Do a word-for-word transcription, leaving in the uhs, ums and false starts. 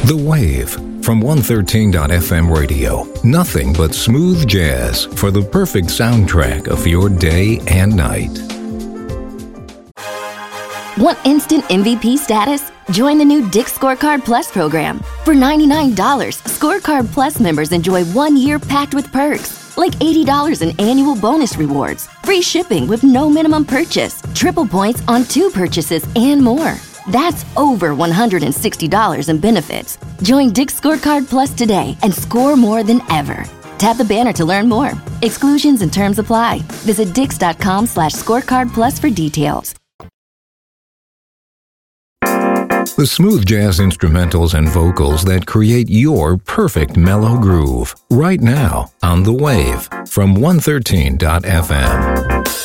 The Wave from one thirteen F M radio. Nothing but smooth jazz for the perfect soundtrack of your day and night. Want instant M V P status? Join the new Dick's Scorecard Plus program. For ninety-nine dollars, Scorecard Plus members enjoy one year packed with perks, like eighty dollars in annual bonus rewards, free shipping with no minimum purchase, triple points on two purchases, and more. That's over one hundred sixty dollars in benefits. Join Dick's Scorecard Plus today and score more than ever. Tap the banner to learn more. Exclusions and terms apply. Visit dix.com slash scorecard plus for details. The smooth jazz instrumentals and vocals that create your perfect mellow groove. Right now on The Wave from one thirteen F M.